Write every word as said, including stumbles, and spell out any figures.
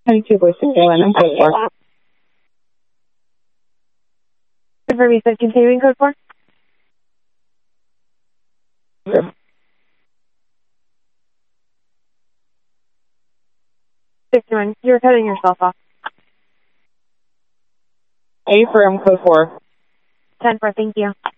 twenty-two Voice to Carolina, code four. Confirm you said continuing code four? Sure. sixty-one, you're cutting yourself off. A firm, code four. ten four, thank you.